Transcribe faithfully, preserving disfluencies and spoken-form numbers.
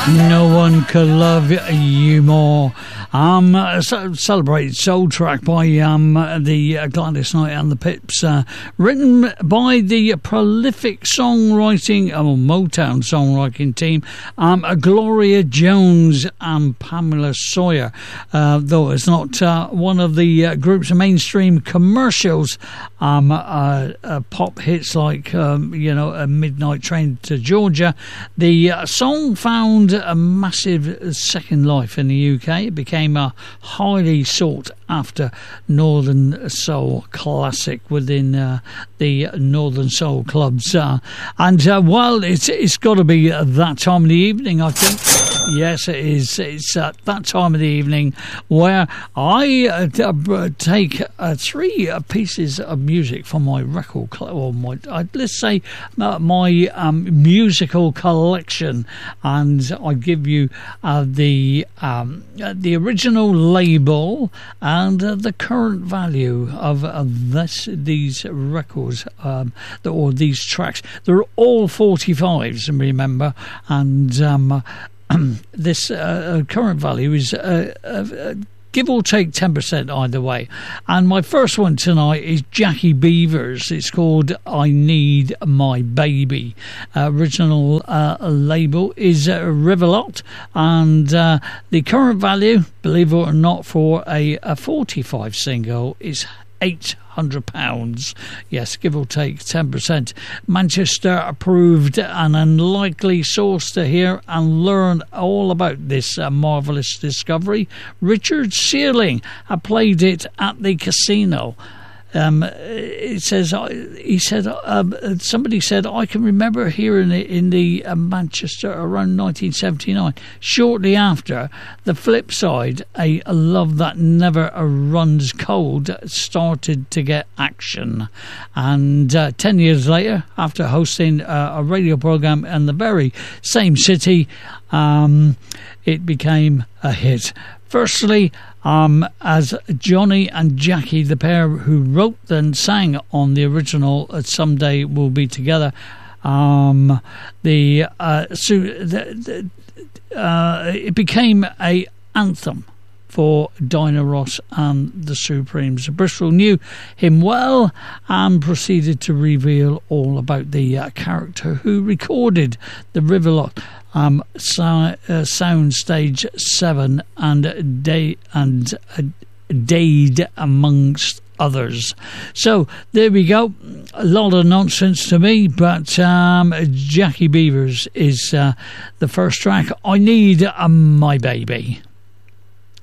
No One Could Love You More. Um, so celebrated soul track by um the uh, Gladys Knight and the Pips, uh, written by the prolific songwriting, oh, Motown songwriting team, um, Gloria Jones and Pamela Sawyer. Uh, though it's not uh, one of the uh, group's mainstream commercials, um, uh, uh, pop hits like um, you know, A Midnight Train to Georgia. The uh, song found a massive second life in the U K. It became a highly sought after Northern Soul classic within uh, the Northern Soul clubs, uh, and uh, well, it's it's got to be uh, that time of the evening, I think. Yes, it is. It's uh, that time of the evening where I uh, uh, take uh, three uh, pieces of music from my record, cl- or my uh, let's say uh, my um, musical collection, and I give you uh, the um, uh, the original label and uh, the current value of uh, this these records, um, or these tracks. They're all forty-fives, remember, and um, this uh, current value is uh, uh, give or take ten percent either way. And my first one tonight is Jackie Beavers. It's called I Need My Baby. Uh, original uh, label is uh, Riverlot, and uh, the current value, believe it or not, for a, a forty-five single is eight hundred pounds. Yes, give or take ten percent. Manchester approved, an unlikely source to hear and learn all about this uh, marvellous discovery. Richard Searling had played it at the casino. Um, it says he said um, somebody said I can remember hearing it in the uh, Manchester around nineteen seventy-nine. Shortly after, the flip side, a love that never runs cold, started to get action, and uh, ten years later, after hosting uh, a radio program in the very same city, um, it became a hit. Firstly, um, as Johnny and Jackie, the pair who wrote and sang on the original uh, Someday We'll Be Together, um, the, uh, so the, the uh, it became a anthem for Diana Ross and the Supremes. Bristol knew him well and proceeded to reveal all about the uh, character who recorded the Riverlot um, so, uh, Soundstage seven and Day and uh, Dade amongst others. So there we go. A lot of nonsense to me, but um, Jackie Beavers is uh, the first track. I Need uh, My Baby.